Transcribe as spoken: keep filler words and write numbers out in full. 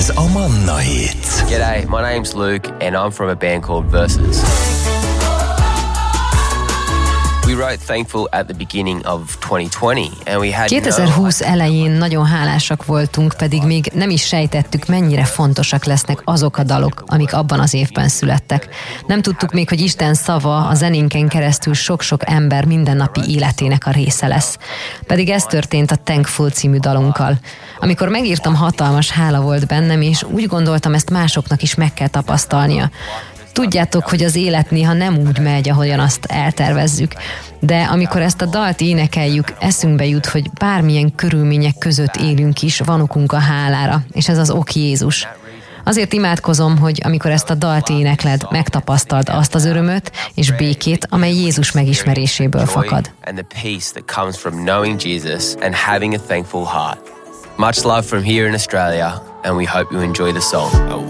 Ez a Manna Hits. G'day, my name's Luke and I'm from a band called Versus. We wrote Thankful at the beginning of twenty twenty, and we had kétezer-húsz elején nagyon hálásak voltunk, pedig még nem is sejtettük, mennyire fontosak lesznek azok a dalok, amik abban az évben születtek. Nem tudtuk még, hogy Isten szava a zenénken keresztül sok-sok ember mindennapi életének a része lesz. Pedig ez történt a Thankful című dalunkkal. Amikor megírtam, hatalmas hála volt bennem, és úgy gondoltam, ezt másoknak is meg kell tapasztalnia. Tudjátok, hogy az élet néha nem úgy megy, ahogyan azt eltervezzük, de amikor ezt a dalt énekeljük, eszünkbe jut, hogy bármilyen körülmények között élünk is, van okunk a hálára, és ez az ok Jézus. Azért imádkozom, hogy amikor ezt a dalt énekled, megtapasztald azt az örömöt és békét, amely Jézus megismeréséből fakad. Much love from here in Australia, and we hope you enjoy the song.